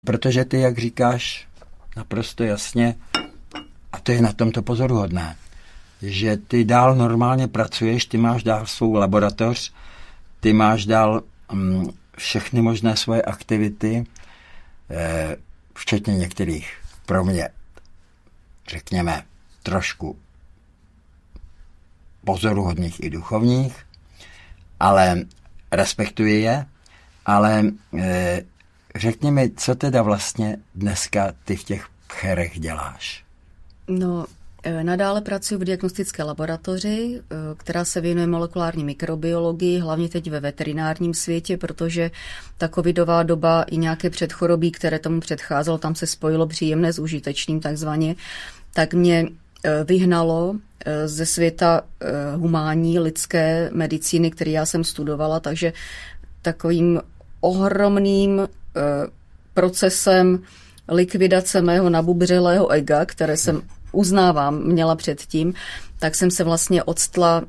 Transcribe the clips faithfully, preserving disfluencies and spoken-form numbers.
Protože ty, jak říkáš, naprosto jasně, a to je na tomto pozoruhodné, že ty dál normálně pracuješ, ty máš dál svou laboratoř, ty máš dál mm, všechny možné svoje aktivity, eh, včetně některých pro mě, řekněme, trošku pozoruhodných i duchovních, ale respektuji je, ale eh, řekni mi, co teda vlastně dneska ty v těch pcherech děláš? No, nadále pracuji v diagnostické laboratoři, která se věnuje molekulární mikrobiologii, hlavně teď ve veterinárním světě, protože ta covidová doba i nějaké předchorobí, které tomu předcházelo, tam se spojilo příjemné s užitečným takzvaně, tak mě vyhnalo ze světa humánní lidské medicíny, který já jsem studovala, takže takovým ohromným procesem likvidace mého nabubřelého ega, které jsem, uznávám, měla předtím, tak jsem se vlastně odstla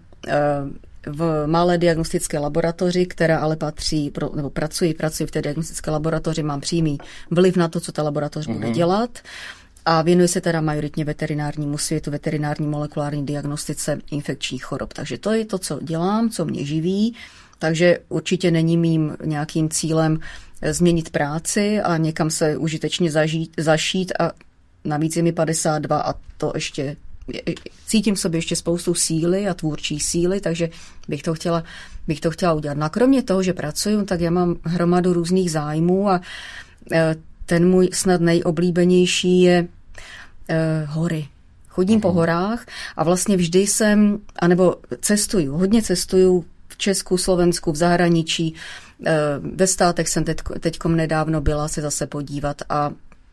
v malé diagnostické laboratoři, která ale patří, nebo pracuji, pracuji v té diagnostické laboratoři, mám přímý vliv na to, co ta laboratoř mm-hmm. bude dělat a věnuji se teda majoritně veterinárnímu světu, veterinární molekulární diagnostice infekčních chorob. Takže to je to, co dělám, co mě živí, takže určitě není mým nějakým cílem změnit práci a někam se užitečně zažít, zašít a navíc je mi padesát dva a to ještě cítím v sobě ještě spoustu síly a tvůrčí síly, takže bych to chtěla, bych to chtěla udělat. No a kromě toho, že pracuju, tak já mám hromadu různých zájmů a ten můj snad nejoblíbenější je hory. Chodím po horách a vlastně vždy jsem, anebo cestuju, hodně cestuju v Česku, Slovensku, v zahraničí. Ve státech jsem teď, teďkom nedávno byla se zase podívat a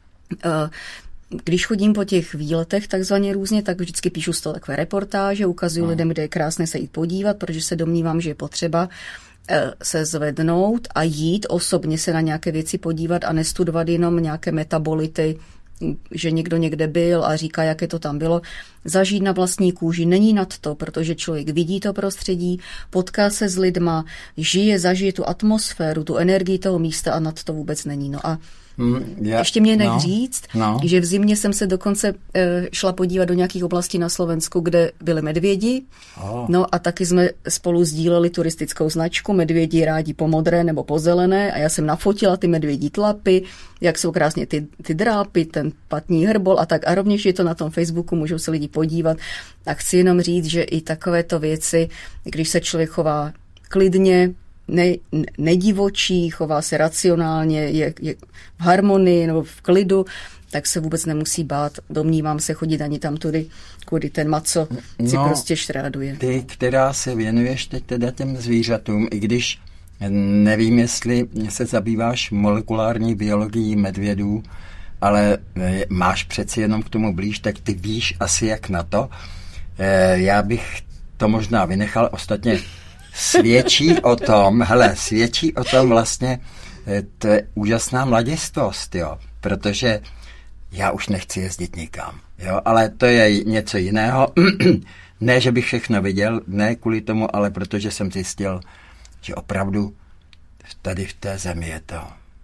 když chodím po těch výletech takzvaně různě, tak vždycky píšu z toho takové reportáže, ukazuju no. lidem, kde je krásné se jít podívat, protože se domnívám, že je potřeba se zvednout a jít osobně se na nějaké věci podívat a nestudovat jenom nějaké metabolity, že někdo někde byl a říká, jaké to tam bylo. Zažít na vlastní kůži není nad to, protože člověk vidí to prostředí, potká se s lidma, žije, zažije tu atmosféru, tu energii toho místa a nad to vůbec není. No a Hmm, yeah, ještě mě nech no, říct, no. že v zimě jsem se dokonce e, šla podívat do nějakých oblastí na Slovensku, kde byly medvědi. Oh. No a taky jsme spolu sdíleli turistickou značku. Medvědi rádi po modré nebo po zelené a já jsem nafotila ty medvědí tlapy, jak jsou krásně ty, ty drápy, ten patní hrbol a tak. A rovněž je to na tom Facebooku, můžou se lidi podívat. A chci jenom říct, že i takovéto věci, když se člověk chová klidně, Ne, nedivočí, chová se racionálně, je, je v harmonii nebo v klidu, tak se vůbec nemusí bát. Domnívám se chodit ani tam tudy, kudy ten maco si no, prostě štráduje. Ty, která se věnuješ teď teda těm zvířatům, i když nevím, jestli se zabýváš molekulární biologií medvědů, ale máš přeci jenom k tomu blíž, tak ty víš asi jak na to. Já bych to možná vynechal, ostatně svědčí o tom, hele, svědčí o tom vlastně, to je úžasná mladistvost, jo, protože já už nechci jezdit nikam, jo, ale to je něco jiného. Ne, že bych všechno viděl, ne kvůli tomu, ale protože jsem zjistil, že opravdu tady v té zemi je to,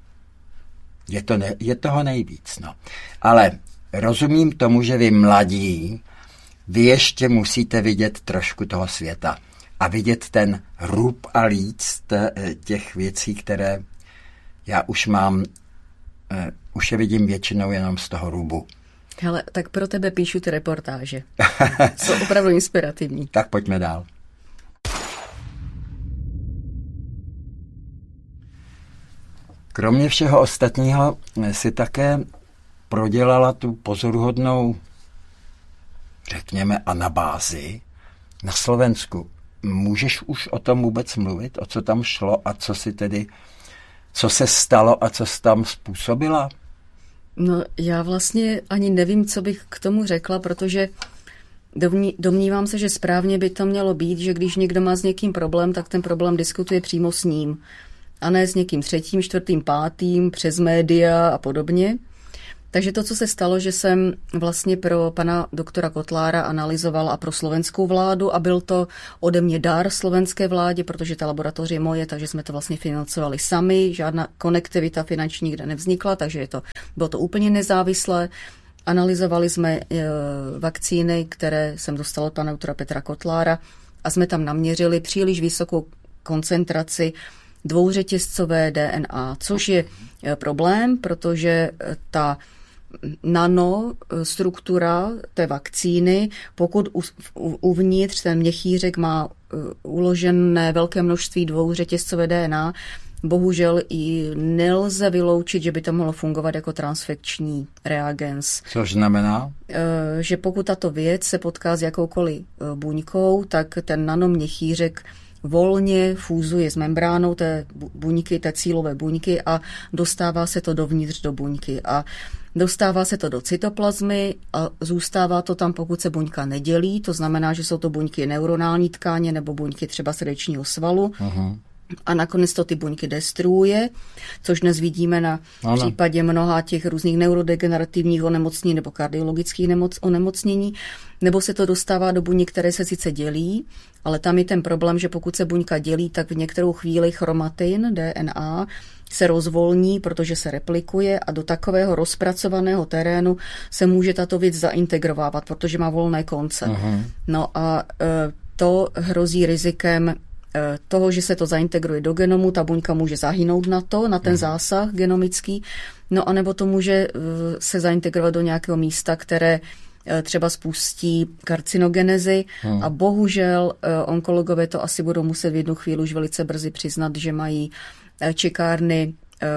je, to ne, je toho nejvíc, no. Ale rozumím tomu, že vy mladí, vy ještě musíte vidět trošku toho světa a vidět ten rub a líc těch věcí, které já už mám, uh, už je vidím většinou jenom z toho rubu. Hele, tak pro tebe píšu ty reportáže. Jsou opravdu inspirativní. Tak pojďme dál. Kromě všeho ostatního si také prodělala tu pozoruhodnou, řekněme, anabázi na Slovensku. Můžeš už o tom vůbec mluvit? O co tam šlo a co si tedy, co se stalo a co jsi tam způsobila? No já vlastně ani nevím, co bych k tomu řekla, protože domní, domnívám se, že správně by to mělo být, že když někdo má s někým problém, tak ten problém diskutuje přímo s ním. A ne s někým třetím, čtvrtým, pátým, přes média a podobně. Takže to, co se stalo, že jsem vlastně pro pana doktora Kotlára analyzovala a pro slovenskou vládu a byl to ode mě dar slovenské vládě, protože ta laboratoř je moje, takže jsme to vlastně financovali sami, žádná konektivita finanční nikde nevznikla, takže je to, bylo to úplně nezávislé. Analyzovali jsme e, vakcíny, které jsem dostala od pana doktora Petra Kotlára a jsme tam naměřili příliš vysokou koncentraci dvouřetězcové D N A, což je problém, protože ta nanostruktura té vakcíny, pokud uvnitř ten měchýřek má uložené velké množství dvouřetězcové D N A, bohužel i nelze vyloučit, že by to mohlo fungovat jako transfekční reagens. Což znamená? Že pokud tato věc se potká s jakoukoliv buňkou, tak ten nanoměchýřek volně fúzuje s membránou té buňky, té cílové buňky a dostává se to dovnitř do buňky. A dostává se to do cytoplazmy a zůstává to tam, pokud se buňka nedělí. To znamená, že jsou to buňky neuronální tkáně nebo buňky třeba srdečního svalu. Aha. A nakonec to ty buňky destruuje, což dnes vidíme na ano. případě mnoha těch různých neurodegenerativních onemocnění nebo kardiologických nemoc, onemocnění, nebo se to dostává do buněk, které se sice dělí, ale tam je ten problém, že pokud se buňka dělí, tak v některou chvíli chromatin, D N A, se rozvolní, protože se replikuje a do takového rozpracovaného terénu se může tato věc zaintegrovávat, protože má volné konce. Aha. No a e, to hrozí rizikem toho, že se to zaintegruje do genomu, ta buňka může zahynout na to, na ten zásah genomický, no anebo to může se zaintegrovat do nějakého místa, které třeba spustí karcinogenezi hmm. a bohužel onkologové to asi budou muset v jednu chvíli už velice brzy přiznat, že mají čekárny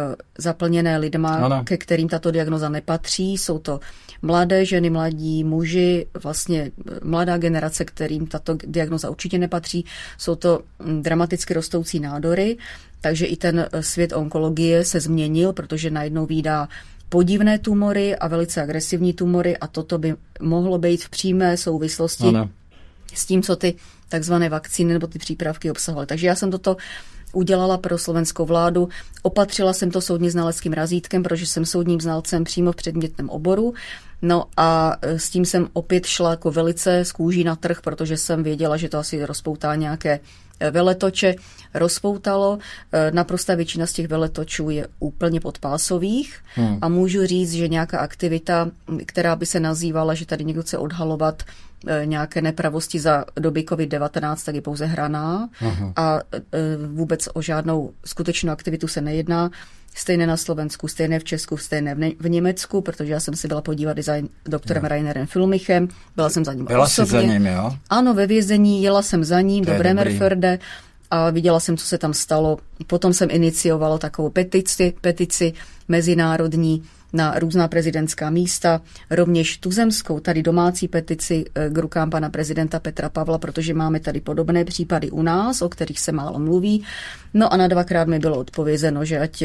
zaplněné lidma, ano. ke kterým tato diagnoza nepatří. Jsou to mladé ženy, mladí muži, vlastně mladá generace, kterým tato diagnoza určitě nepatří. Jsou to dramaticky rostoucí nádory, takže i ten svět onkologie se změnil, protože najednou vídá podivné tumory a velice agresivní tumory a toto by mohlo být v přímé souvislosti ano. s tím, co ty takzvané vakcíny nebo ty přípravky obsahovaly. Takže já jsem toto udělala pro slovenskou vládu. Opatřila jsem to soudně znaleckým razítkem, protože jsem soudním znalcem přímo v předmětném oboru. No a s tím jsem opět šla jako velice z kůží na trh, protože jsem věděla, že to asi rozpoutá nějaké veletoče. Rozpoutalo. Naprostá většina z těch veletočů je úplně podpásových hmm. a můžu říct, že nějaká aktivita, která by se nazývala, že tady někdo chce odhalovat nějaké nepravosti za doby covid devatenáct, tak je pouze hraná Aha. a vůbec o žádnou skutečnou aktivitu se nejedná. Stejné na Slovensku, stejné v Česku, stejné v, ne- v Německu, protože já jsem si byla podívat i za doktorem no. Rainerem Filmichem, byla jsem za ním byla osobně. Byla jsi za ním, jo? Ano, ve vězení, jela jsem za ním to do Bremerförde a viděla jsem, co se tam stalo. Potom jsem iniciovala takovou petici, petici mezinárodní na různá prezidentská místa, rovněž tuzemskou, tady domácí petici k rukám pana prezidenta Petra Pavla, protože máme tady podobné případy u nás, o kterých se málo mluví. No a na dvakrát mi bylo odpovězeno, že ať,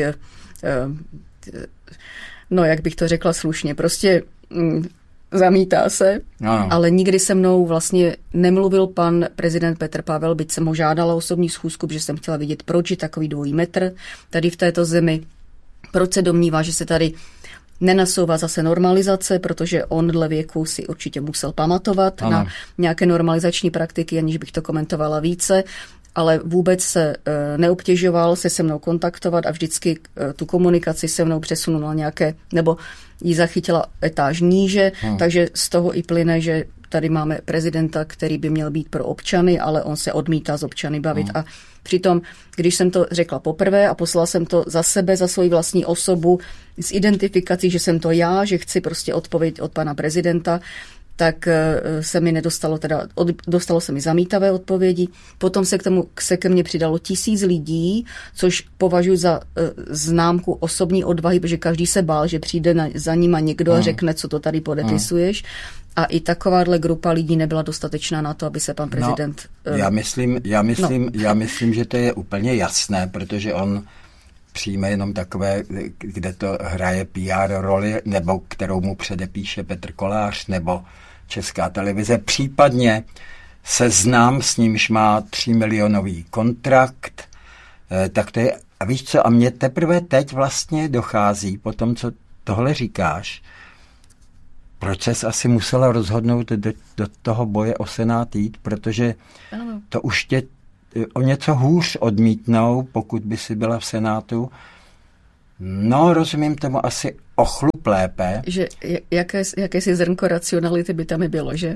no jak bych to řekla slušně, prostě zamítá se, no. ale nikdy se mnou vlastně nemluvil pan prezident Petr Pavel, byť jsem ho žádala osobní schůzku, protože jsem chtěla vidět, proč je takový dvojí metr tady v této zemi, proč se domnívá, že se tady nenasouvá zase normalizace, protože on dle věku si určitě musel pamatovat ano. na nějaké normalizační praktiky, aniž bych to komentovala více, ale vůbec se e, neobtěžoval se se mnou kontaktovat a vždycky e, tu komunikaci se mnou přesunul na nějaké, nebo ji zachytila etáž níže, hmm. takže z toho i plyne, že tady máme prezidenta, který by měl být pro občany, ale on se odmítá z občany bavit. Hmm. A přitom, když jsem to řekla poprvé a poslala jsem to za sebe, za svoji vlastní osobu, s identifikací, že jsem to já, že chci prostě odpověď od pana prezidenta, tak se mi nedostalo, teda od, dostalo se mi zamítavé odpovědi. Potom se k tomu se ke mně přidalo tisíc lidí, což považuji za uh, známku osobní odvahy, protože každý se bál, že přijde na, za ním a někdo hmm. a řekne, co to tady podepisuješ. A i takováhle grupa lidí nebyla dostatečná na to, aby se pan prezident... No, uh, já myslím, já myslím, no. já myslím, že to je úplně jasné, protože on přijme jenom takové, kde to hraje P R roli, nebo kterou mu předepíše Petr Kolář, nebo Česká televize. Případně Seznam, s nímž má třímilionový kontrakt, tak to je, a víš co, a mně teprve teď vlastně dochází, po tom, co tohle říkáš, proč ses asi musela rozhodnout do, do toho boje o Senát jít, protože to už tě o něco hůř odmítnou, pokud by si byla v Senátu. No, rozumím tomu asi o chlup lépe. Že jaké, jakési zrnko racionality by tam bylo, že?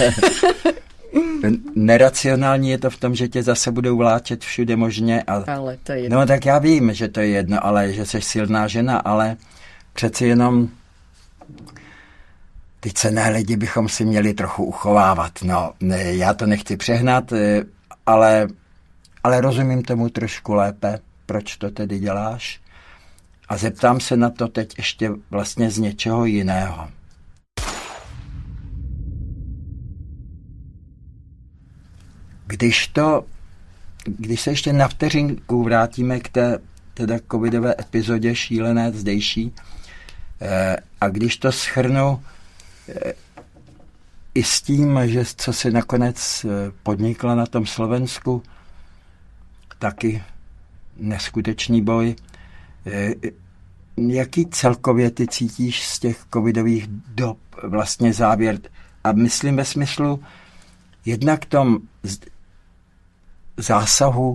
Neracionální je to v tom, že tě zase budou vláčet všude možně. A... Ale to je jedno. No tak já vím, že to je jedno, ale že jsi silná žena, ale přeci jenom ty cenné lidi bychom si měli trochu uchovávat. No, ne, já to nechci přehnat, ale, ale rozumím tomu trošku lépe, proč to tedy děláš. A zeptám se na to teď ještě vlastně z něčeho jiného. Když to, když se ještě na vteřinku vrátíme k té teda covidové epizodě šílené zdejší, eh, a když to shrnu eh, i s tím, že co si nakonec podnikla na tom Slovensku, taky neskutečný boj, eh, jaký celkově ty cítíš z těch covidových dob vlastně závěr? A myslím ve smyslu jednak tom zásahu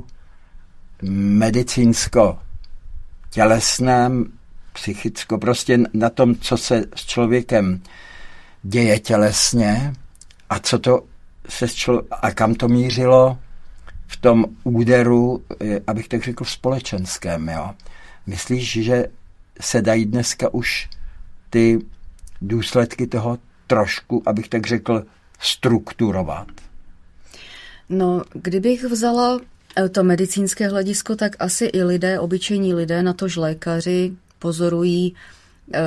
medicínsko-tělesném, psychicko, prostě na tom, co se s člověkem děje tělesně a co to se člo- a kam to mířilo v tom úderu, abych tak řekl, v společenském. Jo? Myslíš, že se dají dneska už ty důsledky toho trošku, abych tak řekl, strukturovat? No, kdybych vzala to medicínské hledisko, tak asi i lidé, obyčejní lidé, natož lékaři, pozorují eh,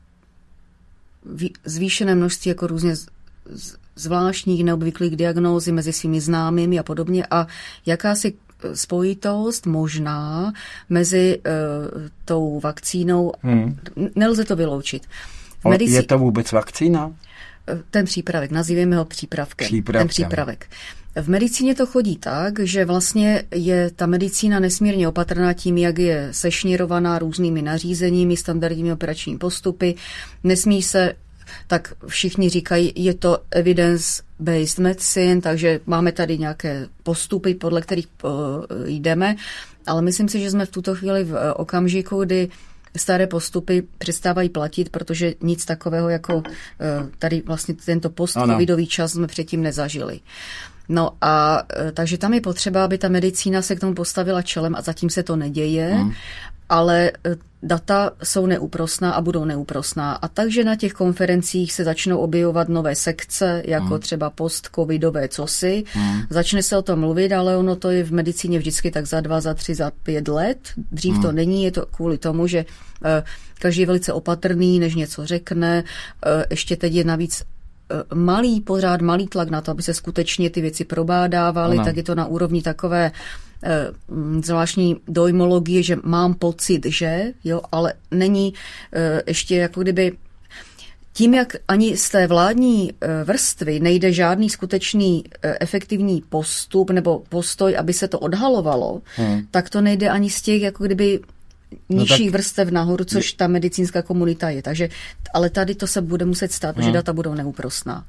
zvýšené množství jako různě z, z, zvláštních neobvyklých diagnózy mezi svými známými a podobně a jakási spojitost možná mezi uh, tou vakcínou, hmm. nelze to vyloučit. Medici... Je to vůbec vakcína? Ten přípravek, nazýváme ho přípravkem. Přípravkem. Ten přípravek. V medicíně to chodí tak, že vlastně je ta medicína nesmírně opatrná tím, jak je sešněrovaná různými nařízeními, standardními operační postupy. Nesmí se, tak všichni říkají, je to evidence-based medicine, takže máme tady nějaké postupy, podle kterých uh, jdeme, ale myslím si, že jsme v tuto chvíli v okamžiku, kdy staré postupy přestávají platit, protože nic takového jako uh, tady vlastně tento post-covidový čas jsme předtím nezažili. No a takže tam je potřeba, aby ta medicína se k tomu postavila čelem a zatím se to neděje, hmm. ale data jsou neúprosná a budou neúprosná. A takže na těch konferencích se začnou objevovat nové sekce, jako hmm. třeba post-covidové cosi. Hmm. Začne se o tom mluvit, ale ono to je v medicíně vždycky tak za dva, za tři, za pět let. Dřív hmm. to není, je to kvůli tomu, že každý je velice opatrný, než něco řekne. Ještě teď je navíc malý, pořád malý tlak na to, aby se skutečně ty věci probádávaly, ano. Tak je to na úrovni takové e, zvláštní dojmologie, že mám pocit, že, jo, ale není e, ještě jako kdyby tím, jak ani z té vládní e, vrstvy nejde žádný skutečný e, efektivní postup nebo postoj, aby se to odhalovalo, hmm. tak to nejde ani z těch, jako kdyby nižších no vrstev nahoru, což ta medicínská komunita je. Takže, ale tady to se bude muset stát, protože no. data budou neúprosná.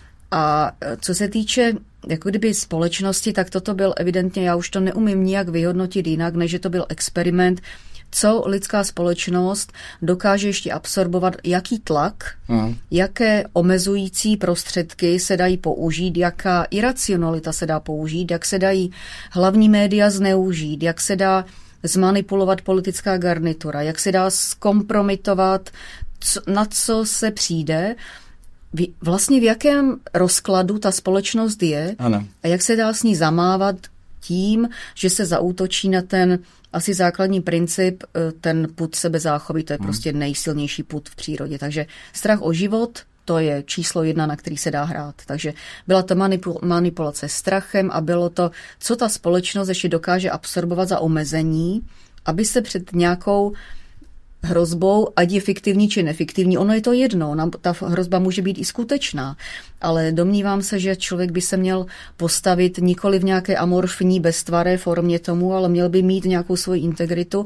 A co se týče jako kdyby společnosti, tak toto byl evidentně, já už to neumím nijak vyhodnotit jinak, než že to byl experiment, co lidská společnost dokáže ještě absorbovat, jaký tlak, no. jaké omezující prostředky se dají použít, jaká iracionalita se dá použít, jak se dají hlavní média zneužít, jak se dá zmanipulovat politická garnitura, jak se dá zkompromitovat, co, na co se přijde, v, vlastně v jakém rozkladu ta společnost je ano. a jak se dá s ní zamávat tím, že se zaútočí na ten asi základní princip, ten pud sebezáchovy, to je hmm. prostě nejsilnější pud v přírodě. Takže strach o život, to je číslo jedna, na který se dá hrát. Takže byla to manipul- manipulace strachem a bylo to, co ta společnost ještě dokáže absorbovat za omezení, aby se před nějakou hrozbou, ať je fiktivní či nefiktivní, ono je to jedno, ta hrozba může být i skutečná, ale domnívám se, že člověk by se měl postavit nikoli v nějaké amorfní, beztvaré formě tomu, ale měl by mít nějakou svoji integritu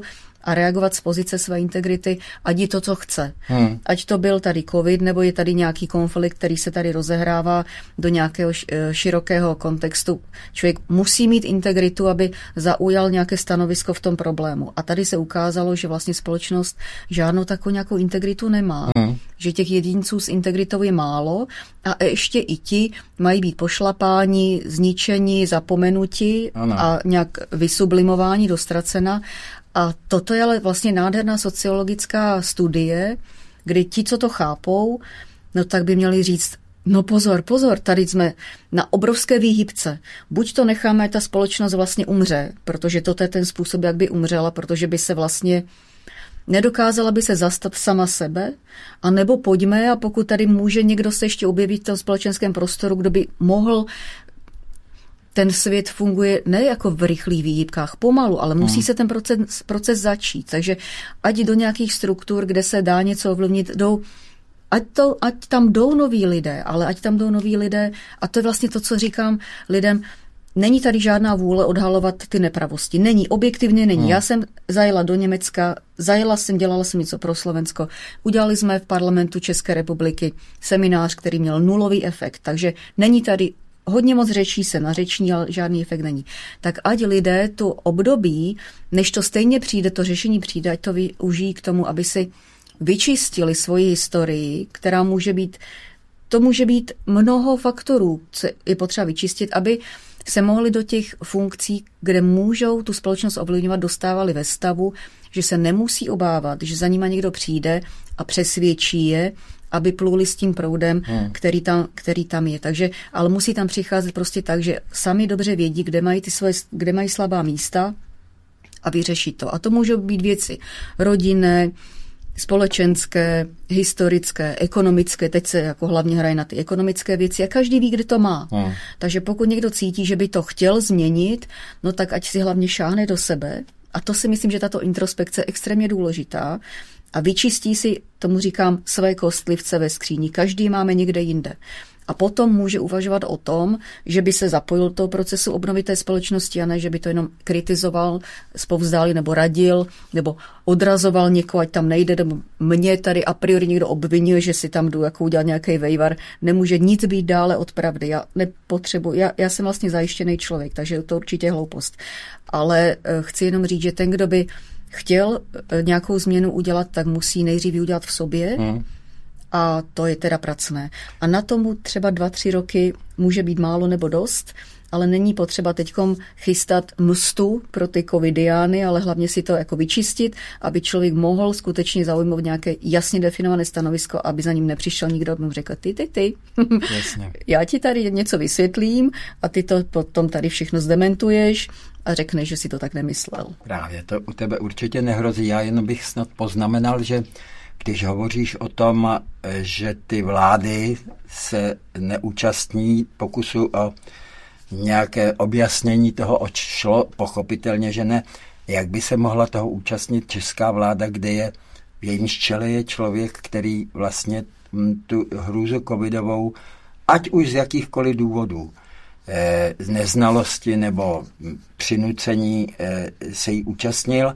a reagovat z pozice své integrity, ať je to, co chce. Hmm. Ať to byl tady covid, nebo je tady nějaký konflikt, který se tady rozehrává do nějakého širokého kontextu. Člověk musí mít integritu, aby zaujal nějaké stanovisko v tom problému. A tady se ukázalo, že vlastně společnost žádnou takovou nějakou integritu nemá. Hmm. Že těch jedinců s integritou je málo a ještě i ti mají být pošlapáni, zničeni, zapomenuti ano. a nějak vysublimováni, dostracena. A toto je ale vlastně nádherná sociologická studie, kdy ti, co to chápou, no tak by měli říct, no pozor, pozor, tady jsme na obrovské výhybce. Buď to necháme, ať ta společnost vlastně umře, protože toto je ten způsob, jak by umřela, protože by se vlastně nedokázala by se zastat sama sebe, a nebo pojďme, a pokud tady může někdo se ještě objevit v tom společenském prostoru, kdo by mohl, ten svět funguje ne jako v rychlých výhybkách, pomalu, ale musí hmm. se ten proces, proces začít. Takže ať do nějakých struktur, kde se dá něco ovlivnit, jdou, ať, to, ať tam jdou noví lidé, ale ať tam jdou noví lidé, a to je vlastně to, co říkám lidem, není tady žádná vůle odhalovat ty nepravosti. Není, objektivně není. Hmm. Já jsem zajela do Německa, zajela jsem, dělala jsem něco pro Slovensko. Udělali jsme v parlamentu České republiky seminář, který měl nulový efekt. Takže není tady, hodně moc řečí se na řeční, ale žádný efekt není. Tak ať lidé tu období, než to stejně přijde, to řešení přijde, ať to využijí k tomu, aby si vyčistili svoji historii, která může být, to může být mnoho faktorů, co je potřeba vyčistit, aby se mohli do těch funkcí, kde můžou tu společnost ovlivňovat, dostávali ve stavu, že se nemusí obávat, že za nima někdo přijde a přesvědčí je, aby pluli s tím proudem, hmm. který, tam, který tam je. Takže, ale musí tam přicházet prostě tak, že sami dobře vědí, kde mají, ty svoje, kde mají slabá místa a vyřešit to. A to můžou být věci rodinné, společenské, historické, ekonomické, teď se jako hlavně hraje na ty ekonomické věci a každý ví, kde to má. Hmm. Takže pokud někdo cítí, že by to chtěl změnit, no tak ať si hlavně šáhne do sebe. A to si myslím, že tato introspekce je extrémně důležitá a vyčistí si, tomu říkám, své kostlivce ve skříni. Každý máme někde jinde. A potom může uvažovat o tom, že by se zapojil do toho procesu obnovy té společnosti a ne, že by to jenom kritizoval, zpovzdálil nebo radil, nebo odrazoval někoho, ať tam nejde, nebo mě tady a priori někdo obvinuje, že si tam jdu jako udělat nějaký vejvar. Nemůže nic být dále od pravdy. Já nepotřebuji, já, já jsem vlastně zajištěný člověk, takže to určitě hloupost. Ale chci jenom říct, že ten, kdo by chtěl nějakou změnu udělat, tak musí nejdřív udělat v sobě, hmm. A to je teda pracné. A na tomu třeba dva, tři roky může být málo nebo dost, ale není potřeba teďkom chystat mstu pro ty covidiány, ale hlavně si to jako vyčistit, aby člověk mohl skutečně zaujmout nějaké jasně definované stanovisko, aby za ním nepřišel nikdo, aby mu řekl, ty, ty, ty, Jasně. Já ti tady něco vysvětlím a ty to potom tady všechno zdementuješ a řekneš, že si to tak nemyslel. Právě, to u tebe určitě nehrozí. Já jenom bych snad poznamenal, že když hovoříš o tom, že ty vlády se neúčastní pokusu o nějaké objasnění toho, oč šlo, pochopitelně, že ne, jak by se mohla toho účastnit česká vláda, kde je v jejím čele je člověk, který vlastně tu hrůzu covidovou, ať už z jakýchkoliv důvodů, z neznalosti nebo přinucení se jí účastnil,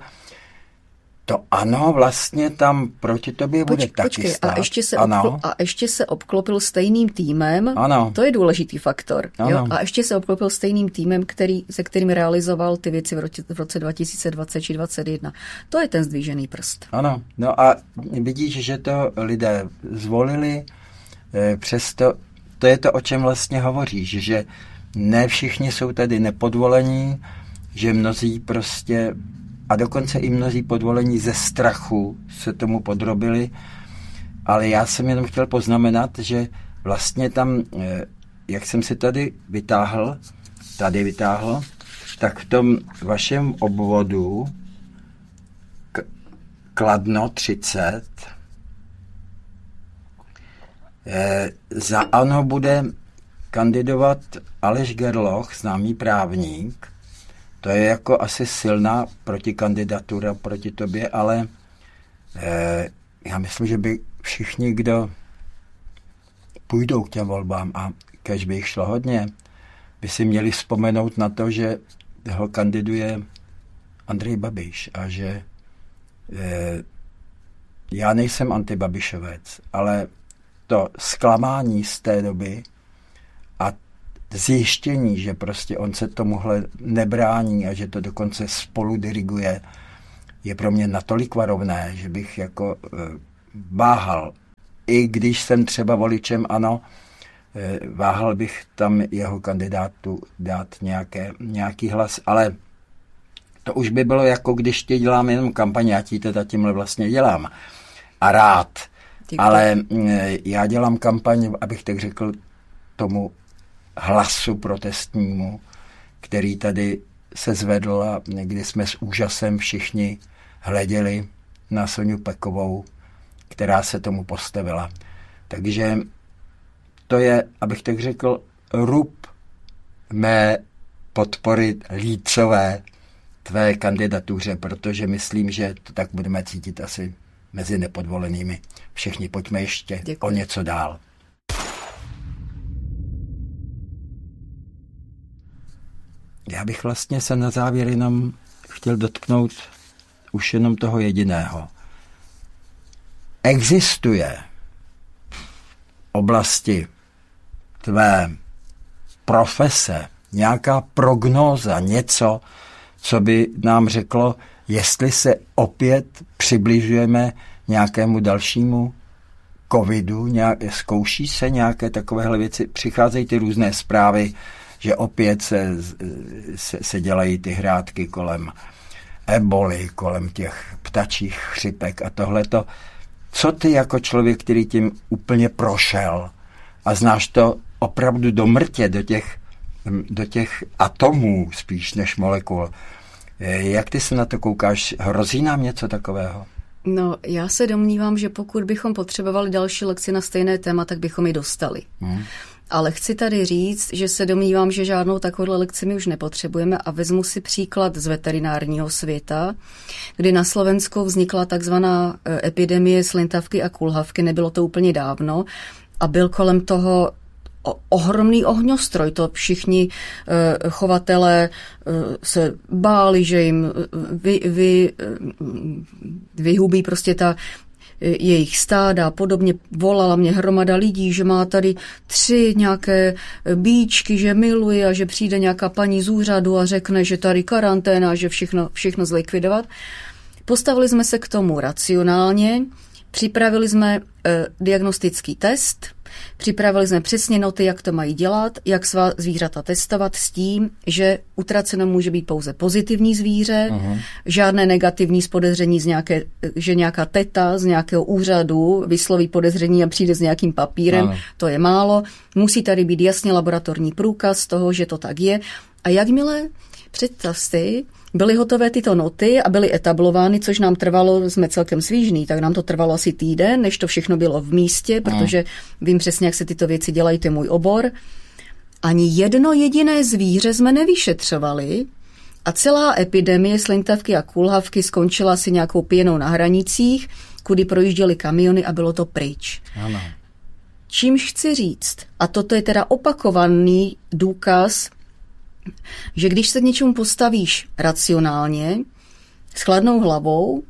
to ano, vlastně tam proti tobě bude Poč, taky počkej, stát. A ještě, se obklo, a ještě se obklopil stejným týmem, ano. To je důležitý faktor. Jo? A ještě se obklopil stejným týmem, který, se kterým realizoval ty věci v roce, v roce dva tisíce dvacet či dvacet jedna. To je ten zdvížený prst. Ano, no a vidíš, že to lidé zvolili, přesto to je to, o čem vlastně hovoříš, že ne všichni jsou tady nepodvolení, že mnozí prostě a dokonce i mnozí podvolení ze strachu se tomu podrobili, ale já jsem jenom chtěl poznamenat, že vlastně tam, jak jsem si tady vytáhl, tady vytáhl, tak v tom vašem obvodu Kladno třicet za ANO bude kandidovat Aleš Gerloch, známý právník. To je jako asi silná protikandidatura proti tobě, ale eh, já myslím, že by všichni, kdo půjdou k těm volbám a kež by jich šlo hodně, by si měli vzpomenout na to, že ho kandiduje Andrej Babiš a že já nejsem antibabišovec, ale to zklamání z té doby a zjištění, že prostě on se tomuhle nebrání a že to dokonce spolu diriguje, je pro mě natolik varovné, že bych jako váhal. I když jsem třeba voličem ANO, váhal bych tam jeho kandidátu dát nějaké, nějaký hlas, ale to už by bylo jako když ti dělám jenom kampaň, já ti teda tímhle vlastně dělám. A rád. Děkuji. Ale já dělám kampaň, abych tak řekl, tomu hlasu protestnímu, který tady se zvedl a kdy jsme s úžasem všichni hleděli na Soňu Pekovou, která se tomu postavila. Takže to je, abych tak řekl, rub mé podpory lícové tvé kandidatuře, protože myslím, že to tak budeme cítit asi mezi nepodvolenými. Všichni pojďme ještě Děkuji. O něco dál. Já bych vlastně se na závěr jenom chtěl dotknout už jenom toho jediného. Existuje v oblasti tvé profese nějaká prognóza, něco, co by nám řeklo, jestli se opět přibližujeme nějakému dalšímu covidu, nějak, zkouší se nějaké takovéhle věci, přicházejí ty různé zprávy, že opět se, se, se dělají ty hrátky kolem eboli, kolem těch ptačích chřipek a tohleto. Co ty jako člověk, který tím úplně prošel a znáš to opravdu do mrtě, do těch, do těch atomů spíš než molekul, jak ty se na to koukáš? Hrozí nám něco takového? No, já se domnívám, že pokud bychom potřebovali další lekci na stejné téma, tak bychom ji dostali. Hmm. Ale chci tady říct, že se domnívám, že žádnou takovou lekci my už nepotřebujeme a vezmu si příklad z veterinárního světa, kdy na Slovensku vznikla takzvaná epidemie slintavky a kulhavky, nebylo to úplně dávno a byl kolem toho ohromný ohňostroj, to všichni uh, chovatelé uh, se báli, že jim vy, vy, uh, vyhubí prostě ta jejich stáda a podobně. Volala mě hromada lidí, že má tady tři nějaké bíčky, že miluje a že přijde nějaká paní z úřadu a řekne, že tady karanténa, že všechno, všechno zlikvidovat. Postavili jsme se k tomu racionálně, připravili jsme eh, diagnostický test, připravili jsme přesně noty, jak to mají dělat, jak svá zvířata testovat s tím, že utraceno může být pouze pozitivní zvíře, uh-huh. žádné negativní z podezření, z nějaké, že nějaká teta z nějakého úřadu vysloví podezření a přijde s nějakým papírem, uh-huh. to je málo. Musí tady být jasně laboratorní průkaz toho, že to tak je. A jakmile představ si, byly hotové tyto noty a byly etablovány, což nám trvalo, jsme celkem svížný, tak nám to trvalo asi týden, než to všechno bylo v místě, protože vím přesně, jak se tyto věci dělají, to je můj obor. Ani jedno jediné zvíře jsme nevyšetřovali a celá epidemie slintavky a kulhavky skončila asi nějakou pěnou na hranicích, kudy projížděly kamiony a bylo to pryč. Ano. Čímž chci říct, a toto je teda opakovaný důkaz, že když se k něčemu postavíš racionálně, s chladnou hlavou,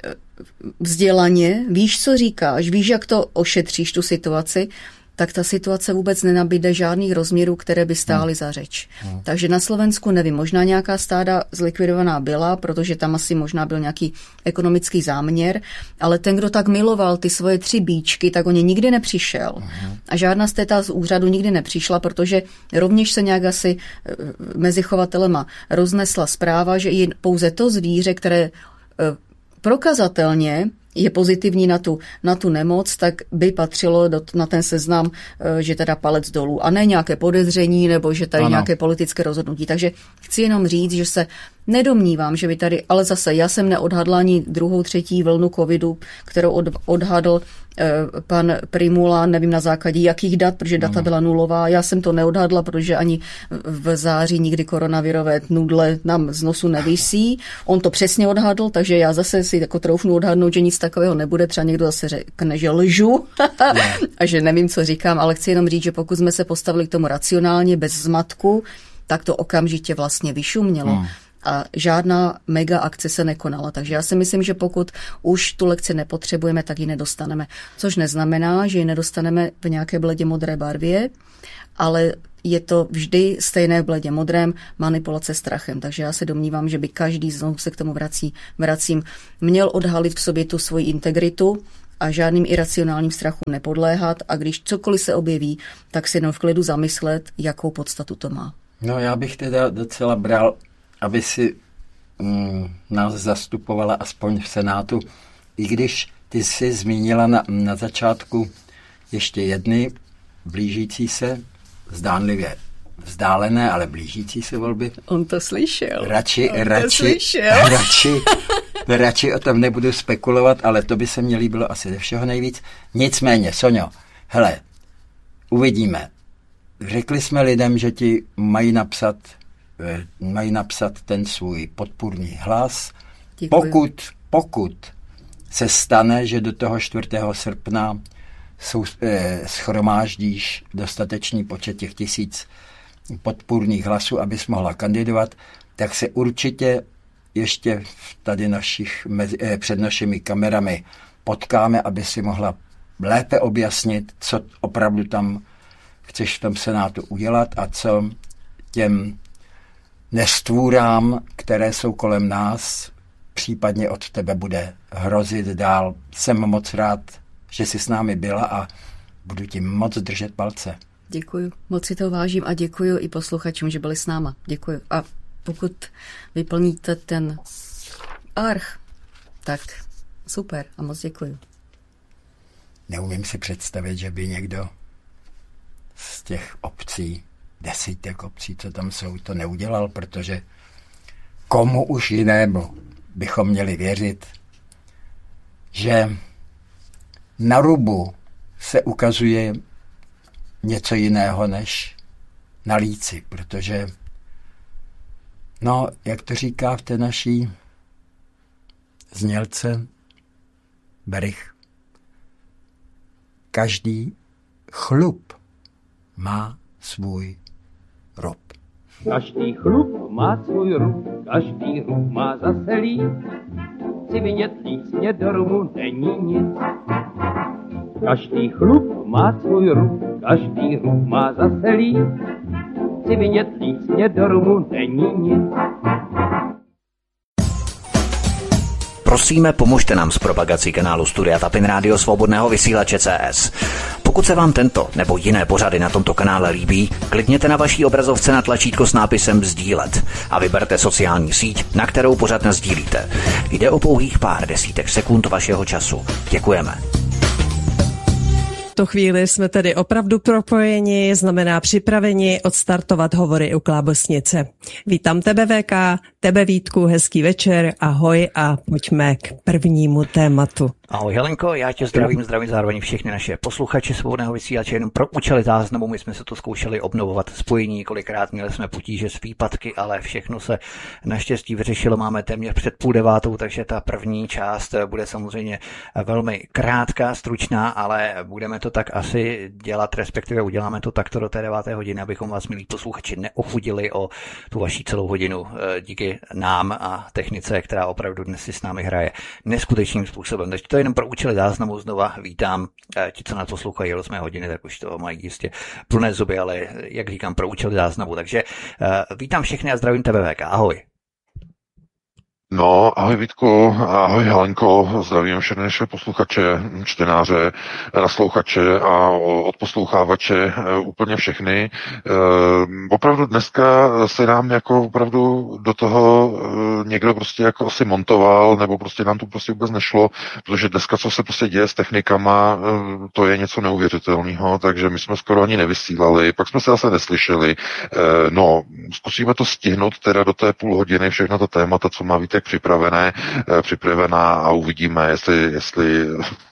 vzdělaně, víš, co říkáš, víš, jak to ošetříš, tu situaci, tak ta situace vůbec nenabíde žádných rozměrů, které by stály hmm. za řeč. Hmm. Takže na Slovensku nevím, možná nějaká stáda zlikvidovaná byla, protože tam asi možná byl nějaký ekonomický záměr, ale ten, kdo tak miloval ty svoje tři bíčky, tak o ně nikdy nepřišel. Hmm. A žádná z téta z úřadu nikdy nepřišla, protože rovněž se nějak asi mezi chovatelema roznesla zpráva, že i pouze to zvíře, které prokazatelně je pozitivní na tu, na tu nemoc, tak by patřilo do, na ten seznam, že teda palec dolů. A ne nějaké podezření, nebo že tady ano. nějaké politické rozhodnutí. Takže chci jenom říct, že se nedomnívám, že by tady, ale zase já jsem neodhadla ani druhou, třetí vlnu covidu, kterou od, odhadl eh, pan Primula, nevím na základě jakých dat, protože data ano. byla nulová. Já jsem to neodhadla, protože ani v září nikdy koronavirové nudle nám z nosu nevisí. On to přesně odhadl, takže já zase si jako troufnu odhadnout, že nic takového nebude. Třeba někdo zase řekne, že lžu a že nevím, co říkám, ale chci jenom říct, že pokud jsme se postavili k tomu racionálně, bez zmatku, tak to okamžitě vlastně vyšumělo. Hmm. a žádná mega akce se nekonala. Takže já si myslím, že pokud už tu lekci nepotřebujeme, tak ji nedostaneme. Což neznamená, že ji nedostaneme v nějaké bledě modré barvě, ale je to vždy stejné v bledě modrém, manipulace strachem. Takže já se domnívám, že by každý, znovu se k tomu vrací, vracím, měl odhalit v sobě tu svoji integritu a žádným iracionálním strachům nepodléhat a když cokoliv se objeví, tak si jenom v klidu zamyslet, jakou podstatu to má. No já bych teda docela bral, aby si mm, nás zastupovala aspoň v Senátu, i když ty jsi zmínila na, na začátku ještě jedny blížící se, zdánlivě vzdálené, ale blížící se volby. On to slyšel. Radši, On radši, to slyšel. radši, radši o tom nebudu spekulovat, ale to by se mně líbilo asi ze všeho nejvíc. Nicméně, Soňo, hele, uvidíme. Řekli jsme lidem, že ti mají napsat, mají napsat ten svůj podpůrný hlas. Děkuji. Pokud, pokud se stane, že do toho čtvrtého srpna jsou, eh, schromáždíš dostatečný počet těch tisíc podpůrných hlasů, abys mohla kandidovat, tak se určitě ještě tady našich, mezi, eh, před našimi kamerami potkáme, aby si mohla lépe objasnit, co opravdu tam chceš v tom Senátu udělat a co těm nestvůrám, které jsou kolem nás, případně od tebe bude hrozit dál. Jsem moc rád, že jsi s námi byla a budu ti moc držet palce. Děkuju, moc si to vážím a děkuju i posluchačům, že byli s náma. Děkuju. A pokud vyplníte ten arch, tak super a moc děkuju. Neumím si představit, že by někdo z těch obcí, desítek obcí, co tam jsou, to neudělal, protože komu už jinému bychom měli věřit, že na rubu se ukazuje něco jiného než na líci, protože, no, jak to říká v té naší znělce Berich, každý chlup má svůj rub. Každý chlup má svůj rub, každý rub má zase líc. Chci vidět líc, mě do rubu není nic. Každý chlup má svůj rub, každý rub má zase líc. Chci vidět líc, mě do rubu není nic. Prosíme, pomožte nám s propagací kanálu Studia Tapin Rádio Svobodného vysílače C S. Pokud se vám tento nebo jiné pořady na tomto kanále líbí, klikněte na vaší obrazovce na tlačítko s nápisem sdílet a vyberte sociální síť, na kterou pořad nasdílíte. Jde o pouhých pár desítek sekund vašeho času. Děkujeme. V tu chvíli jsme tedy opravdu propojeni, znamená připraveni odstartovat hovory u Klábosnice. Vítám tebe, V K, tebe, Vítku, hezký večer, ahoj a pojďme k prvnímu tématu. Ahoj Helenko, já tě zdravím, zdravím zároveň všechny naše posluchače Svobodného vysílače, jenom pro účely záznamu, my jsme se to zkoušeli obnovovat spojení, několikrát měli jsme potíže s výpadky, ale všechno se naštěstí vyřešilo, máme téměř před půl devátou, takže ta první část bude samozřejmě velmi krátká, stručná, ale budeme to tak asi dělat, respektive uděláme to takto do té deváté hodiny, abychom vás, milí posluchači, neochudili o tu vaší celou hodinu díky nám a technice, která opravdu dnes si s námi hraje neskutečným způsobem. Takže to je jenom pro účely záznamu znova vítám. Ti, co nás poslouchají od osmé hodiny, tak už to mají jistě plné zuby, ale jak říkám, pro účely záznamu. Takže vítám všechny a zdravím tebe, V K. Ahoj. No, ahoj Vítku, ahoj Helenko, zdravím všechny naše posluchače, čtenáře, naslouchače a odposlouchávače, úplně všechny. E, opravdu dneska se nám jako opravdu do toho někdo prostě jako asi montoval, nebo prostě nám to prostě vůbec nešlo, protože dneska, co se prostě děje s technikama, to je něco neuvěřitelného, takže my jsme skoro ani nevysílali, pak jsme se zase neslyšeli. E, no, zkusíme to stihnout teda do té půl hodiny, všechno to témata, co má Vítek připravené, připravená a uvidíme, jestli, jestli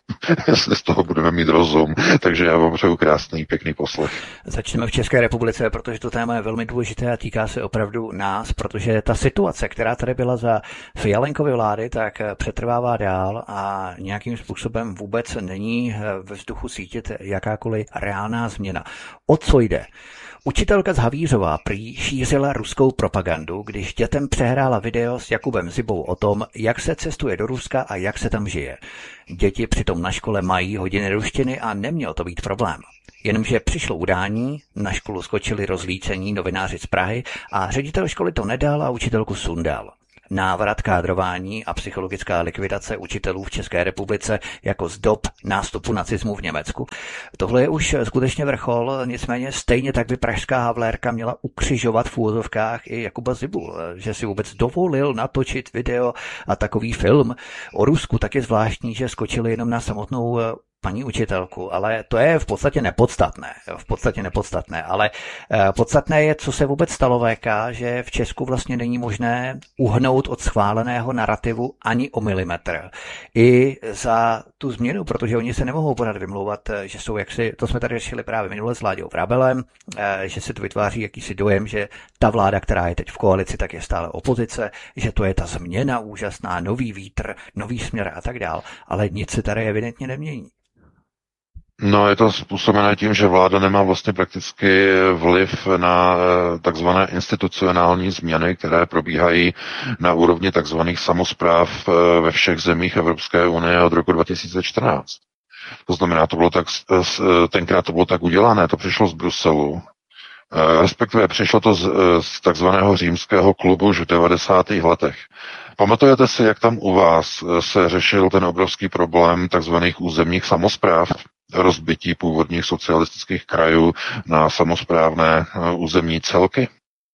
jestli z toho budeme mít rozum. Takže já vám přeju krásný, pěkný poslech. Začneme v České republice, protože to téma je velmi důležité a týká se opravdu nás, protože ta situace, která tady byla za Fialenkovy vlády, tak přetrvává dál a nějakým způsobem vůbec není ve vzduchu sítit jakákoliv reálná změna. O co jde? Učitelka z Havířova prý šířila ruskou propagandu, když dětem přehrála video s Jakubem Zibou o tom, jak se cestuje do Ruska a jak se tam žije. Děti přitom na škole mají hodiny ruštiny a neměl to být problém. Jenomže přišlo udání, na školu skočili rozlícení novináři z Prahy a ředitel školy to nedal a učitelku sundal. Návrat kádrování a psychologická likvidace učitelů v České republice jako z dob nástupu nacismu v Německu. Tohle je už skutečně vrchol, nicméně stejně tak by pražská Havlérka měla ukřižovat v úvozovkách i Jakuba Zibu, že si vůbec dovolil natočit video a takový film o Rusku. Tak je zvláštní, že skočili jenom na samotnou paní učitelku, ale to je v podstatě nepodstatné. V podstatě nepodstatné, ale podstatné je, co se vůbec stalo V K, že v Česku vlastně není možné uhnout od schváleného narrativu ani o milimetr. I za tu změnu, protože oni se nemohou podat vymlouvat, že jsou jaksi, to jsme tady řešili právě minule s Láďou Vrabelem, že se tu vytváří jakýsi dojem, že ta vláda, která je teď v koalici, tak je stále opozice, že to je ta změna úžasná, nový vítr, nový směr a tak dál, ale nic se tady evidentně nemění. No, je to způsobené tím, že vláda nemá vlastně prakticky vliv na takzvané institucionální změny, které probíhají na úrovni takzvaných samospráv ve všech zemích Evropské unie od roku dva tisíce čtrnáct. To znamená, to bylo tak, tenkrát to bylo tak udělané, to přišlo z Bruselu, respektive přišlo to z, z takzvaného římského klubu už v devadesátých letech. Pamatujete si, jak tam u vás se řešil ten obrovský problém takzvaných územních samospráv, rozbití původních socialistických krajů na samosprávné územní celky?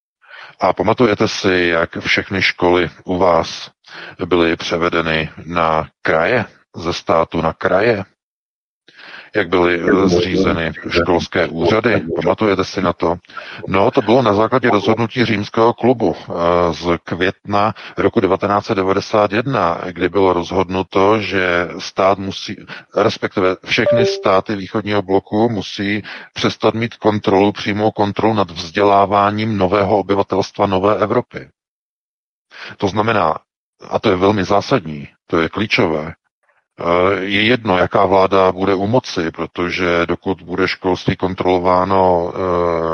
A pamatujete si, jak všechny školy u vás byly převedeny na kraje, ze státu na kraje? Jak byly zřízeny školské úřady? Pamatujete si na to? No, to bylo na základě rozhodnutí římského klubu z května roku devatenáct set devadesát jedna, kdy bylo rozhodnuto, že stát musí, respektive všechny státy východního bloku musí přestat mít kontrolu, přímou kontrolu nad vzděláváním nového obyvatelstva nové Evropy. To znamená, a to je velmi zásadní, to je klíčové, je jedno, jaká vláda bude u moci, protože dokud bude školství kontrolováno e,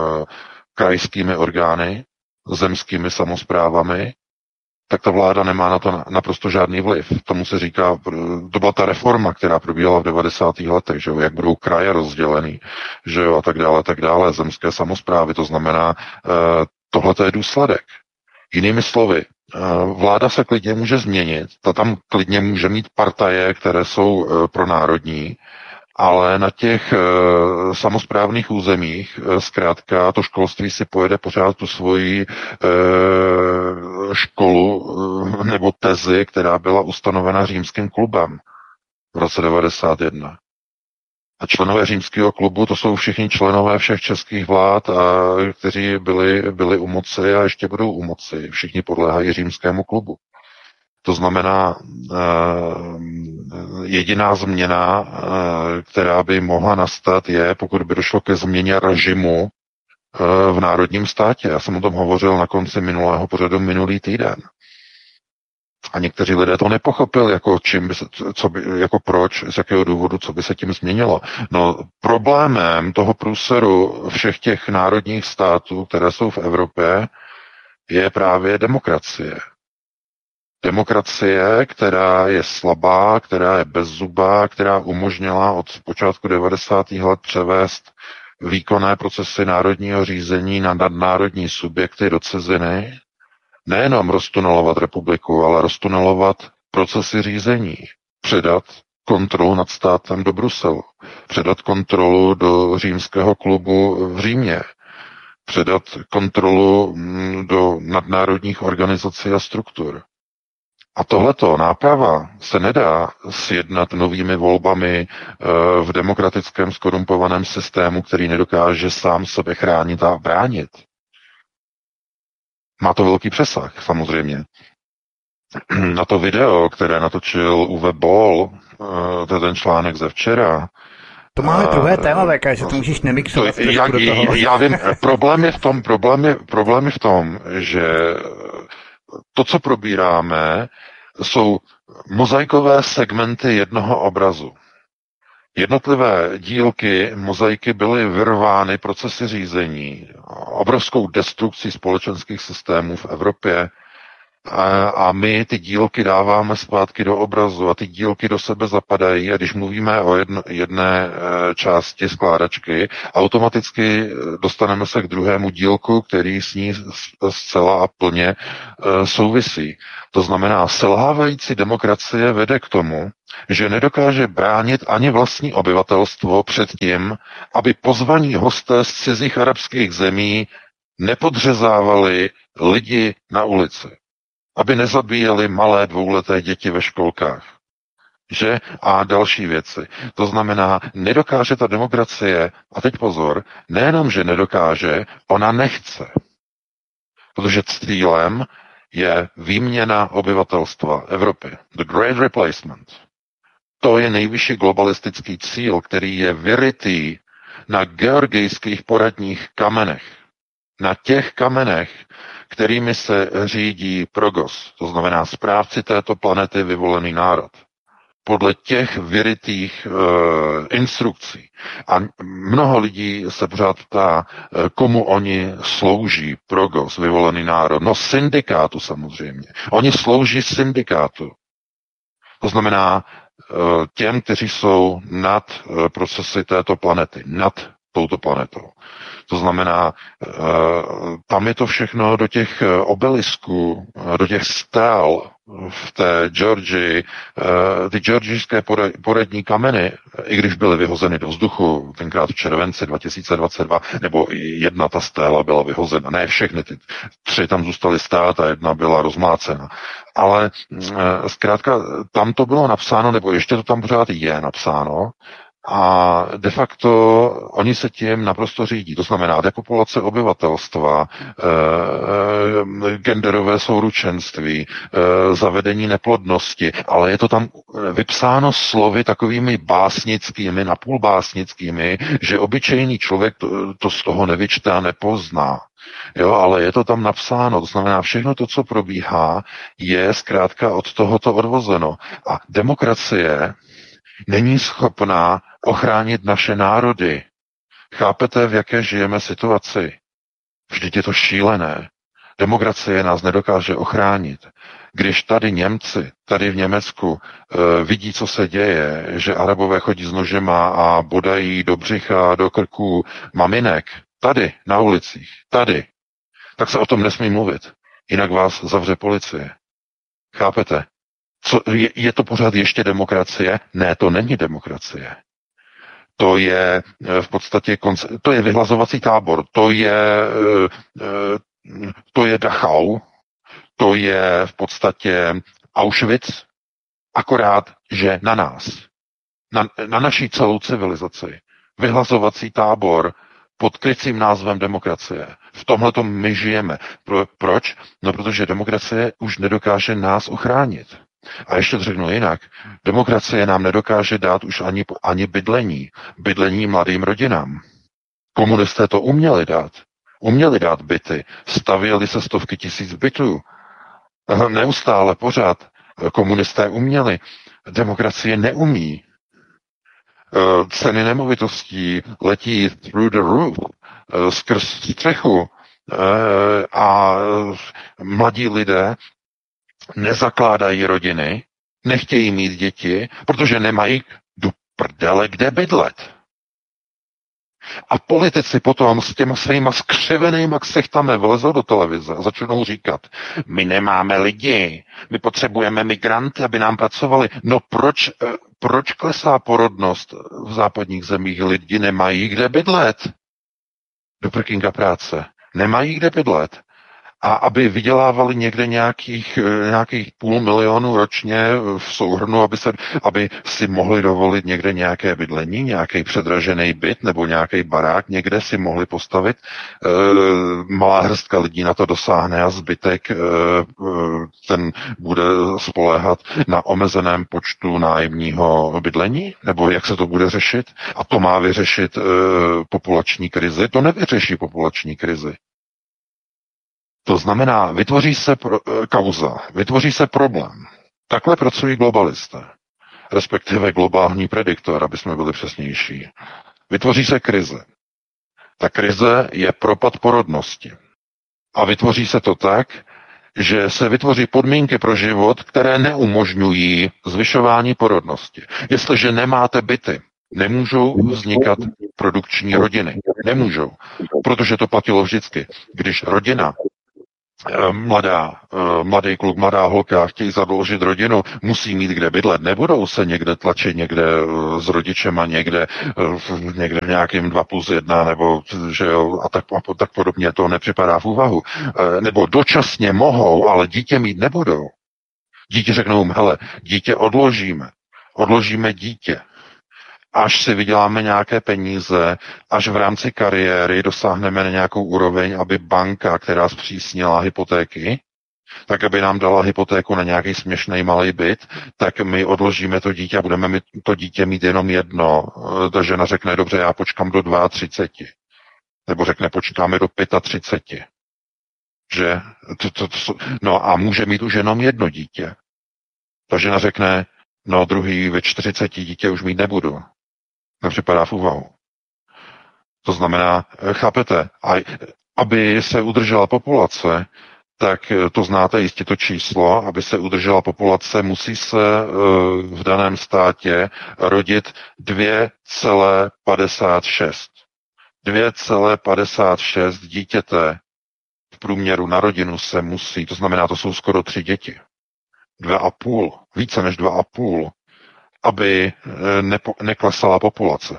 krajskými orgány, zemskými samosprávami, tak ta vláda nemá na to naprosto žádný vliv. Tomu se říká, to byla ta reforma, která probíhala v devadesátých letech, že jo, jak budou kraje rozdělený, že jo, a tak dále, tak dále, zemské samosprávy, to znamená, e, tohle je důsledek. Jinými slovy, vláda se klidně může změnit, ta tam klidně může mít partaje, které jsou pronárodní, ale na těch samosprávných územích zkrátka to školství si pojede pořád tu svoji školu nebo tezi, která byla ustanovena římským klubem v roce devadesát jedna. A členové římského klubu, to jsou všichni členové všech českých vlád, a kteří byli, byli u moci a ještě budou u moci. Všichni podléhají římskému klubu. To znamená, jediná změna, která by mohla nastat, je, pokud by došlo ke změně režimu v národním státě. Já jsem o tom hovořil na konci minulého pořadu minulý týden. A někteří lidé to nepochopili, jako čím by se, co by, jako proč, z jakého důvodu, co by se tím změnilo. No, problémem toho průseru všech těch národních států, které jsou v Evropě, je právě demokracie. Demokracie, která je slabá, která je bezzubá, která umožnila od počátku devadesátých let převést výkonné procesy národního řízení na nadnárodní subjekty do ciziny, nejenom roztunelovat republiku, ale roztunelovat procesy řízení, předat kontrolu nad státem do Bruselu, předat kontrolu do římského klubu v Římě, předat kontrolu do nadnárodních organizací a struktur. A tohleto náprava se nedá sjednat novými volbami v demokratickém skorumpovaném systému, který nedokáže sám sebe chránit a bránit. Má to velký přesah, samozřejmě. Na to video, které natočil Uwe Boll to je ten článek ze včera. To máme druhé téma, V K, že to můžeš nemixovat to, já, do toho. Já vím, problém je v tom, problém je, problém je v tom, že to, co probíráme, jsou mozaikové segmenty jednoho obrazu. Jednotlivé dílky mozaiky byly vyrvány procesy řízení, obrovskou destrukcí společenských systémů v Evropě a, a my ty dílky dáváme zpátky do obrazu a ty dílky do sebe zapadají a když mluvíme o jedno, jedné části skládačky, automaticky dostaneme se k druhému dílku, který s ní zcela a plně souvisí. To znamená, selhávající demokracie vede k tomu, že nedokáže bránit ani vlastní obyvatelstvo před tím, aby pozvaní hosté z cizích arabských zemí nepodřezávali lidi na ulici, aby nezabíjeli malé dvouleté děti ve školkách. Že? A další věci. To znamená, nedokáže ta demokracie, a teď pozor, nejenom, že nedokáže, ona nechce. Protože cílem je výměna obyvatelstva Evropy. The Great Replacement. To je nejvyšší globalistický cíl, který je vyrytý na georgijských poradních kamenech. Na těch kamenech, kterými se řídí Progos, to znamená správci této planety vyvolený národ. Podle těch vyrytých e, instrukcí. A mnoho lidí se pořád ptá, komu oni slouží, Progos, vyvolený národ. No syndikátu samozřejmě. Oni slouží syndikátu. To znamená e, těm, kteří jsou nad e, procesy této planety, nad touto planetou. To znamená, tam je to všechno do těch obelisků, do těch stel v té Georgii, ty georgijské poradní kameny, i když byly vyhozeny do vzduchu tenkrát v červenci dva tisíce dvacet dva, nebo jedna ta stéla byla vyhozena, ne všechny, ty tři tam zůstaly stát a jedna byla rozmlácena. Ale zkrátka tam to bylo napsáno, nebo ještě to tam pořád je napsáno, a de facto oni se tím naprosto řídí. To znamená depopulace obyvatelstva, e, genderové souručenství, e, zavedení neplodnosti, ale je to tam vypsáno slovy takovými básnickými, napůl básnickými, že obyčejný člověk to, to z toho nevyčte a nepozná. Jo, ale je to tam napsáno, to znamená všechno to, co probíhá, je zkrátka od tohoto odvozeno. A demokracie není schopná ochránit naše národy. Chápete, v jaké žijeme situaci? Vždyť je to šílené. Demokracie nás nedokáže ochránit. Když tady Němci, tady v Německu, e, vidí, co se děje, že Arabové chodí s nožema a bodají do břicha, do krků maminek, tady, na ulicích, tady, tak se o tom nesmí mluvit. Jinak vás zavře policie. Chápete? Co, je, je to pořád ještě demokracie? Ne, to není demokracie. To je v podstatě, to je vyhlazovací tábor, to je, to je Dachau, to je v podstatě Auschwitz, akorát, že na nás, na, na naší celou civilizaci, vyhlazovací tábor pod krycím názvem demokracie. V tomhletom my žijeme. Pro, proč? No, protože demokracie už nedokáže nás ochránit. A ještě to řeknu jinak. Demokracie nám nedokáže dát už ani, ani bydlení. Bydlení mladým rodinám. Komunisté to uměli dát. Uměli dát byty. Stavěli se stovky tisíc bytů. Neustále, pořád. Komunisté uměli. Demokracie neumí. Ceny nemovitostí letí through the roof. Skrz střechu. A mladí lidé nezakládají rodiny, nechtějí mít děti, protože nemají do prdele kde bydlet. A politici potom s těma svýma skřivenýma ksichtami vlezou do televize a začnou říkat, my nemáme lidi, my potřebujeme migranty, aby nám pracovali. No proč, proč klesá porodnost v západních zemích? Lidi nemají kde bydlet. Do prkínka práce. Nemají kde bydlet. a aby vydělávali někde nějakých, nějakých půl milionu ročně v souhrnu, aby, se, aby si mohli dovolit někde nějaké bydlení, nějaký předražený byt nebo nějaký barák, někde si mohli postavit. E, malá hrstka lidí na to dosáhne a zbytek e, ten bude spoléhat na omezeném počtu nájemního bydlení? Nebo jak se to bude řešit? A to má vyřešit e, populační krizi? To nevyřeší populační krizi. To znamená, vytvoří se pro, kauza, vytvoří se problém. Takhle pracují globalisté, respektive globální prediktor, aby jsme byli přesnější. Vytvoří se krize. Ta krize je propad porodnosti. A vytvoří se to tak, že se vytvoří podmínky pro život, které neumožňují zvyšování porodnosti. Jestliže nemáte byty, nemůžou vznikat produkční rodiny. Nemůžou. Protože to platilo vždycky. Když rodina mladá, mladý kluk, mladá holka chtějí zadloužit rodinu, musí mít kde bydlet, nebudou se někde tlačit někde s rodičema, někde, někde v nějakým dva plus jedna, nebo že jo, a tak, a tak podobně, to nepřipadá v úvahu. Nebo dočasně mohou, ale dítě mít nebudou. Dítě řeknou, hele, dítě odložíme, odložíme dítě, až si vyděláme nějaké peníze, až v rámci kariéry dosáhneme na nějakou úroveň, aby banka, která zpřísnila hypotéky, tak aby nám dala hypotéku na nějaký směšný malý byt, tak my odložíme to dítě a budeme mít to dítě mít jenom jedno. Ta žena řekne, dobře, já počkám do třiceti dva. Nebo řekne, počkáme do třiceti pěti. Že? To, to, to, no a může mít už jenom jedno dítě. Ta žena řekne, no druhý ve čtyřiceti dítě už mít nebudu. Nepřipadá v úvahu. To znamená, chápete, aby se udržela populace, tak to znáte jistě to číslo, aby se udržela populace, musí se v daném státě rodit dvě celá padesát šest. dvě celá padesát šest dítěte v průměru na rodinu se musí, to znamená, to jsou skoro tři děti. Dvě a půl, více než dva a půl, aby nepo, neklesala populace.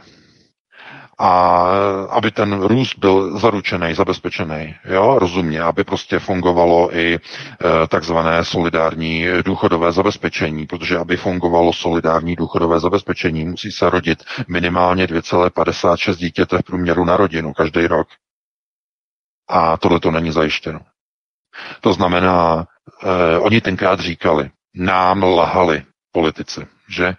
A aby ten růst byl zaručený, zabezpečený, jo, rozumně, aby prostě fungovalo i e, takzvané solidární důchodové zabezpečení, protože aby fungovalo solidární důchodové zabezpečení, musí se rodit minimálně dvě celá padesát šest dítěte v průměru na rodinu každý rok. A tohle to není zajištěno. To znamená, e, oni tenkrát říkali, nám lhali politici, že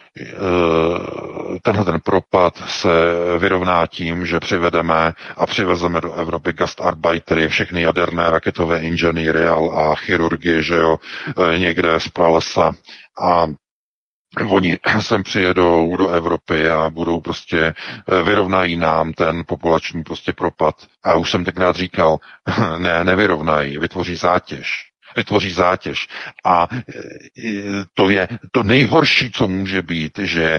tenhle ten propad se vyrovná tím, že přivedeme a přivezeme do Evropy gastarbeitery, všechny jaderné raketové inženýry a, a chirurgy, že jo, někde z pralesa a oni sem přijedou do Evropy a budou prostě, vyrovnají nám ten populační prostě propad. A už jsem tenkrát říkal, ne, nevyrovnají, vytvoří zátěž. Vytvoří zátěž. A to je to nejhorší, co může být, že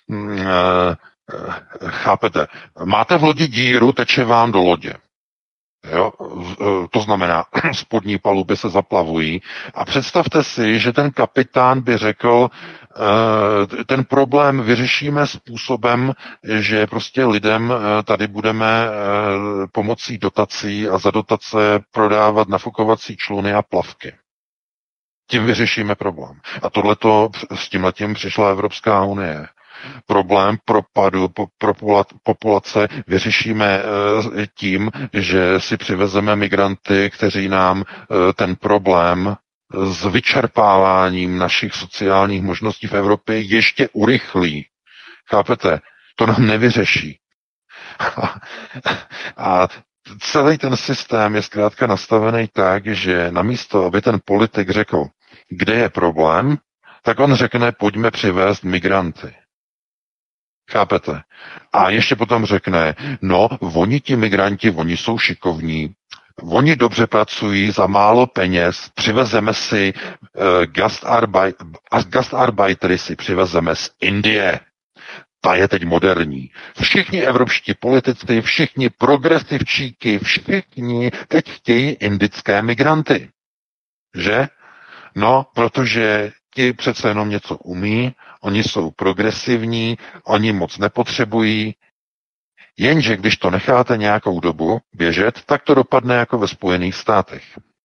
chápete, máte v lodi díru, teče vám do lodě. Jo? To znamená, spodní paluby se zaplavují a představte si, že ten kapitán by řekl, ten problém vyřešíme způsobem, že prostě lidem tady budeme pomocí dotací a za dotace prodávat nafukovací čluny a plavky. Tím vyřešíme problém. A tohleto, s tímhletím přišla Evropská unie. Problém propadu populace vyřešíme tím, že si přivezeme migranty, kteří nám ten problém s vyčerpáváním našich sociálních možností v Evropě ještě urychlí. Chápete? To nám nevyřeší. A, a celý ten systém je zkrátka nastavený tak, že namísto, aby ten politik řekl, kde je problém, tak on řekne, pojďme přivést migranty. Chápete? A ještě potom řekne, no, oni ti migranti, oni jsou šikovní, oni dobře pracují za málo peněz, přivezeme si uh, gastarbeit, gastarbeitery si přivezeme z Indie. Ta je teď moderní. Všichni evropští politici, všichni progresivčíky, všichni teď chtějí indické migranty. Že? No, protože ti přece jenom něco umí, oni jsou progresivní, oni moc nepotřebují, jenže když to necháte nějakou dobu běžet, tak to dopadne jako ve Spojených státech.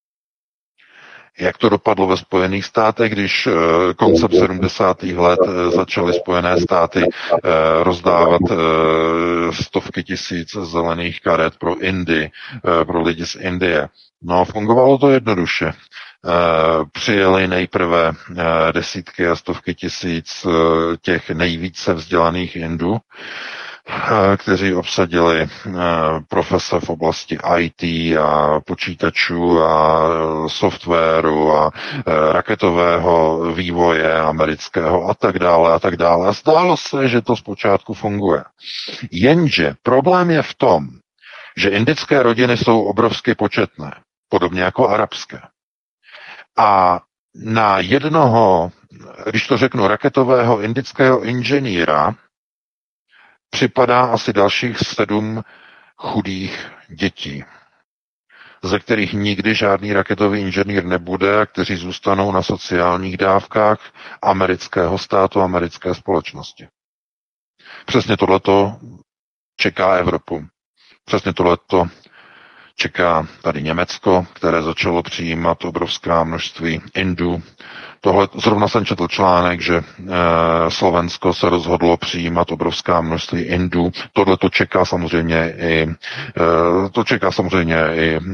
Jak to dopadlo ve Spojených státech, když koncem sedmdesátých let začaly Spojené státy rozdávat stovky tisíc zelených karet pro Indii, pro lidi z Indie. No, fungovalo to jednoduše. Přijeli nejprve desítky a stovky tisíc těch nejvíce vzdělaných Indů, kteří obsadili profese v oblasti í té a počítačů a softwaru a raketového vývoje amerického a tak dále a tak dále. A zdálo se, že to zpočátku funguje. Jenže problém je v tom, že indické rodiny jsou obrovsky početné, podobně jako arabské. A na jednoho, když to řeknu, raketového indického inženýra připadá asi dalších sedm chudých dětí, ze kterých nikdy žádný raketový inženýr nebude a kteří zůstanou na sociálních dávkách amerického státu, americké společnosti. Přesně tohleto čeká Evropu. Přesně tohleto čeká tady Německo, které začalo přijímat obrovská množství Indů. Tohle, zrovna jsem četl článek, že e, Slovensko se rozhodlo přijímat obrovská množství Indů. Tohle to čeká samozřejmě i e, to čeká samozřejmě i e,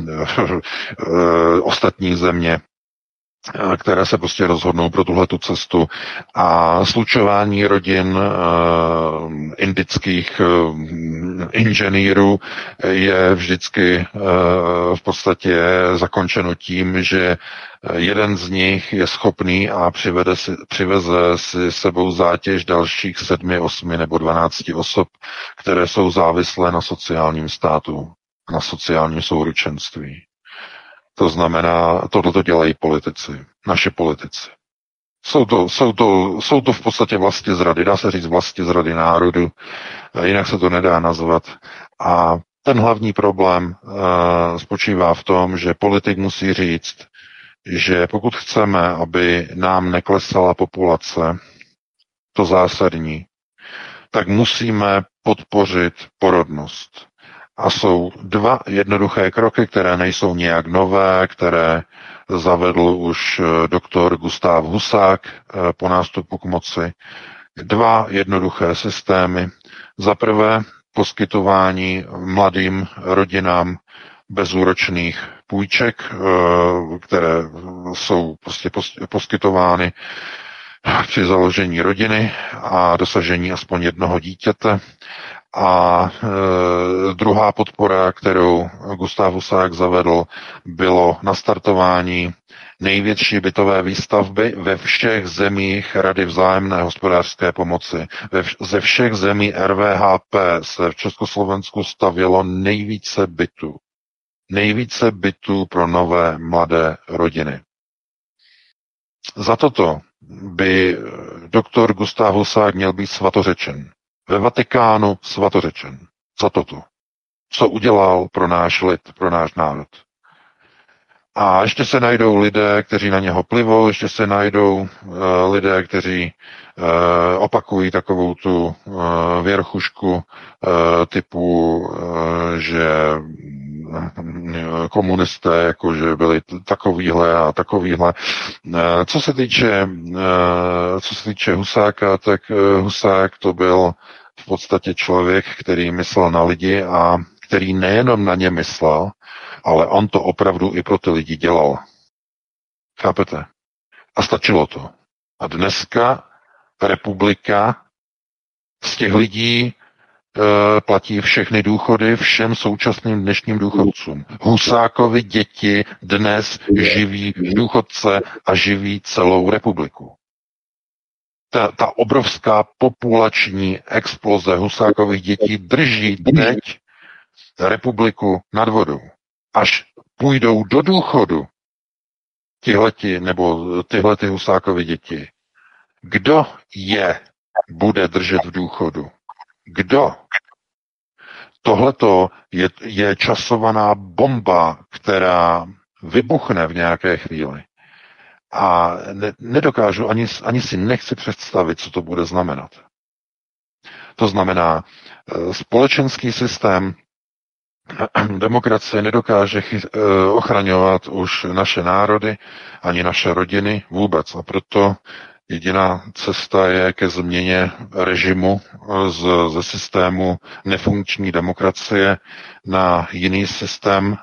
e, ostatní země, které se prostě rozhodnou pro tuhletu cestu. A slučování rodin uh, indických uh, inženýrů je vždycky uh, v podstatě zakončeno tím, že jeden z nich je schopný a přivede si, přiveze si sebou zátěž dalších sedmi, osmi nebo dvanácti osob, které jsou závislé na sociálním státu, na sociálním souručenství. To znamená, tohle dělají politici, naši politici. Jsou to, jsou, to, jsou to v podstatě vlastizrady, dá se říct vlastizrady národu, jinak se to nedá nazvat. A ten hlavní problém uh, spočívá v tom, že politik musí říct, že pokud chceme, aby nám neklesala populace, to zásadní, tak musíme podpořit porodnost. A jsou dva jednoduché kroky, které nejsou nějak nové, které zavedl už doktor Gustav Husák po nástupu k moci. Dva jednoduché systémy. Za prvé poskytování mladým rodinám bezúročných půjček, které jsou prostě poskytovány při založení rodiny a dosažení aspoň jednoho dítěte. A e, druhá podpora, kterou Gustav Husák zavedl, bylo nastartování největší bytové výstavby ve všech zemích Rady vzájemné hospodářské pomoci. Ve vš- ze všech zemí R V H P se v Československu stavělo nejvíce bytů. Nejvíce bytů pro nové mladé rodiny. Za toto by doktor Gustav Husák měl být svatořečen. Ve Vatikánu svatořečen. Za toto. Co udělal pro náš lid, pro náš národ. A ještě se najdou lidé, kteří na něho plivou, ještě se najdou uh, lidé, kteří uh, opakují takovou tu uh, věrchušku uh, typu, uh, že komunisté, jakože byli takovýhle a takovýhle. Co se týče, co se týče Husáka, tak Husák to byl v podstatě člověk, který myslel na lidi a který nejenom na ně myslel, ale on to opravdu i pro ty lidi dělal. Chápete? A stačilo to. A dneska republika z těch lidí platí všechny důchody všem současným dnešním důchodcům. Husákovi děti dnes živí důchodce a živí celou republiku. Ta, ta obrovská populační exploze Husákových dětí drží teď republiku nad vodou. Až půjdou do důchodu tihleti nebo tyhlety Husákovy děti, kdo je bude držet v důchodu? Kdo? Tohleto je, je časovaná bomba, která vybuchne v nějaké chvíli. A ne, nedokážu, ani, ani si nechci představit, co to bude znamenat. To znamená, společenský systém Demokracie nedokáže ochraňovat už naše národy, ani naše rodiny vůbec. A proto jediná cesta je ke změně režimu z, ze systému nefunkční demokracie na jiný systém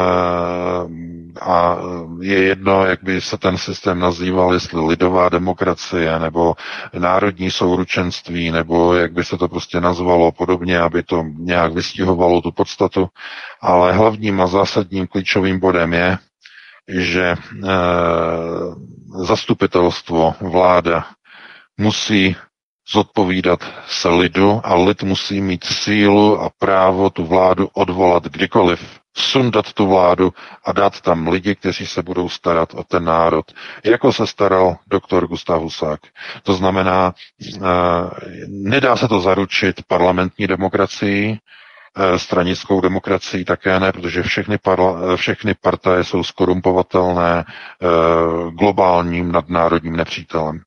a je jedno, jak by se ten systém nazýval, jestli lidová demokracie nebo národní souručenství, nebo jak by se to prostě nazvalo podobně, aby to nějak vystihovalo tu podstatu. Ale hlavním a zásadním klíčovým bodem je, že e, zastupitelstvo, vláda musí zodpovídat se lidu a lid musí mít sílu a právo tu vládu odvolat kdykoliv, sundat tu vládu a dát tam lidi, kteří se budou starat o ten národ, jako se staral doktor Gustav Husák. To znamená, e, nedá se to zaručit parlamentní demokracií, stranickou demokracii také ne, protože všechny, parla, všechny partaje jsou skorumpovatelné globálním nadnárodním nepřítelem.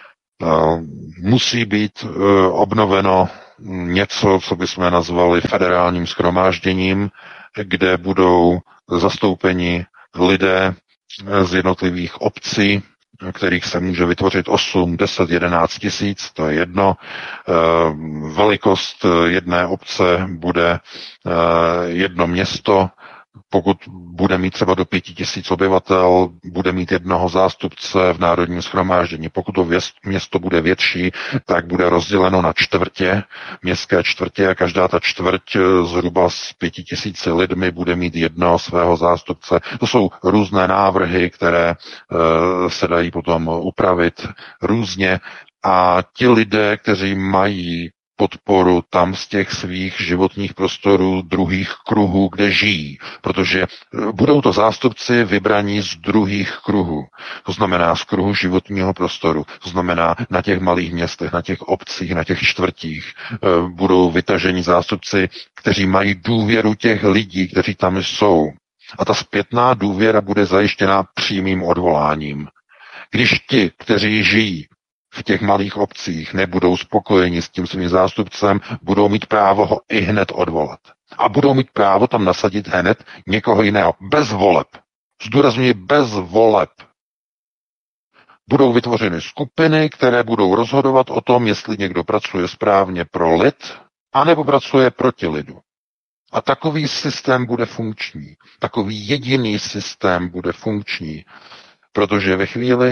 Musí být obnoveno něco, co bychom nazvali federálním shromážděním, kde budou zastoupeni lidé z jednotlivých obcí, kterých se může vytvořit osm, deset, jedenáct tisíc, to je jedno. Velikost jedné obce bude jedno město, pokud bude mít třeba do pěti tisíc obyvatel, bude mít jednoho zástupce v národním shromáždění. Pokud to město bude větší, tak bude rozděleno na čtvrtě, městské čtvrtě a každá ta čtvrť zhruba s pěti tisíci lidmi bude mít jednoho svého zástupce. To jsou různé návrhy, které uh, se dají potom upravit různě a ti lidé, kteří mají podporu tam z těch svých životních prostorů druhých kruhů, kde žijí, protože budou to zástupci vybraní z druhých kruhů, to znamená z kruhu životního prostoru, to znamená na těch malých městech, na těch obcích, na těch čtvrtích budou vytaženi zástupci, kteří mají důvěru těch lidí, kteří tam jsou. A ta zpětná důvěra bude zajištěna přímým odvoláním. Když ti, kteří žijí v těch malých obcích, nebudou spokojeni s tím svým zástupcem, budou mít právo ho i hned odvolat. A budou mít právo tam nasadit hned někoho jiného. Bez voleb. Zdůrazňuji bez voleb. Budou vytvořeny skupiny, které budou rozhodovat o tom, jestli někdo pracuje správně pro lid, anebo pracuje proti lidu. A takový systém bude funkční. Takový jediný systém bude funkční. Protože ve chvíli,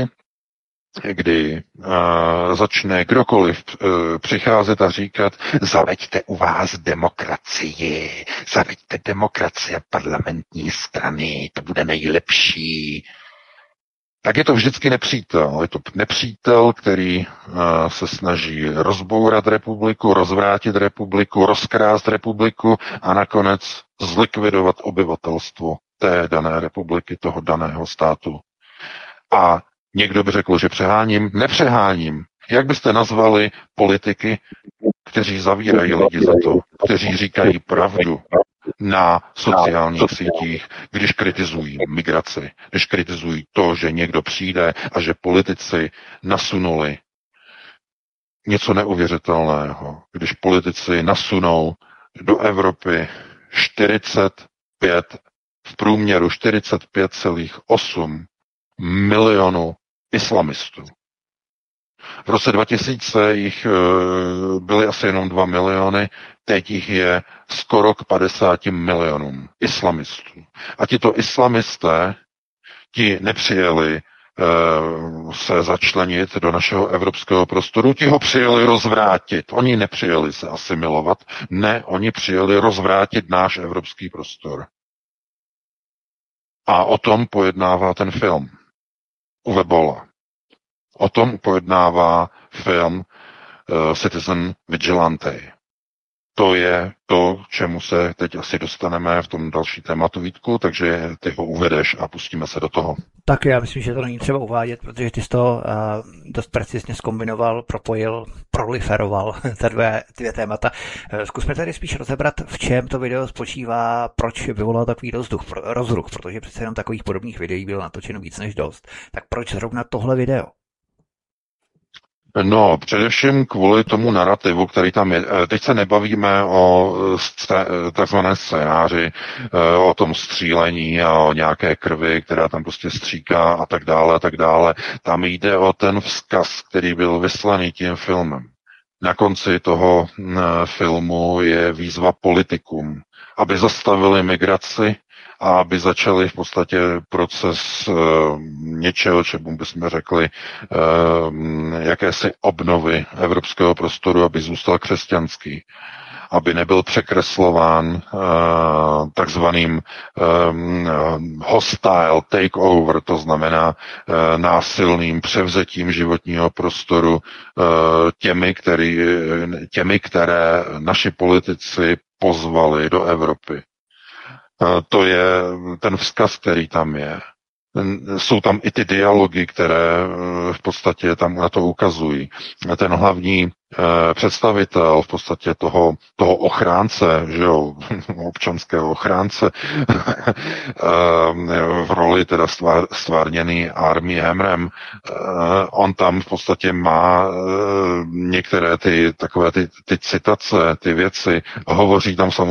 kdy uh, začne kdokoliv uh, přicházet a říkat, zaveďte u vás demokracii, zaveďte demokracie parlamentní strany, to bude nejlepší, tak je to vždycky nepřítel. Je to nepřítel, který uh, se snaží rozbourat republiku, rozvrátit republiku, rozkrást republiku a nakonec zlikvidovat obyvatelstvo té dané republiky, toho daného státu. A někdo by řekl, že přeháním. Nepřeháním. Jak byste nazvali politiky, kteří zavírají lidi za to, kteří říkají pravdu na sociálních sítích, když kritizují migraci, když kritizují to, že někdo přijde a že politici nasunuli něco neuvěřitelného, když politici nasunou do Evropy čtyřicet pět, v průměru čtyřicet pět celá osm milionů islamistů. V roce dva tisíce jich byly asi jenom dva miliony, teď jich je skoro k padesáti milionům islamistů. A tito islamisté, ti nepřijeli se začlenit do našeho evropského prostoru, ti ho přijeli rozvrátit. Oni nepřijeli se asimilovat, ne, oni přijeli rozvrátit náš evropský prostor. A o tom pojednává ten film Uwe Bolla. O tom pojednává film uh, Citizen Vigilante. To je to, čemu se teď asi dostaneme v tom další tématu, Vítku, takže ty ho uvedeš a pustíme se do toho. Tak já myslím, že to není třeba uvádět, protože ty jsi to uh, dost precizně zkombinoval, propojil, proliferoval ty dvě, dvě témata. Uh, zkusme tady spíš rozebrat, v čem to video spočívá, proč vyvolal takový rozruch, rozruch, protože přece jenom takových podobných videí bylo natočeno víc než dost. Tak proč zrovna tohle video? No, především kvůli tomu narrativu, který tam je. Teď se nebavíme o takzvané scénáři, o tom střílení a o nějaké krvi, která tam prostě stříká a tak dále a tak dále. Tam jde o ten vzkaz, který byl vyslaný tím filmem. Na konci toho filmu je výzva politikům, aby zastavili migraci a aby začali v podstatě proces uh, něčeho, čemu bychom řekli, uh, jakési obnovy evropského prostoru, aby zůstal křesťanský, aby nebyl překreslován uh, takzvaným um, hostile takeover, to znamená uh, násilným převzetím životního prostoru uh, těmi, který, těmi, které naši politici pozvali do Evropy. To je ten vzkaz, který tam je. Jsou tam i ty dialogy, které v podstatě tam na to ukazují. Ten hlavní představitel v podstatě toho, toho ochránce, že jo, občanského ochránce v roli teda stvárněný Armie Hammerem, on tam v podstatě má některé ty takové ty, ty citace, ty věci, hovoří tam samozřejmě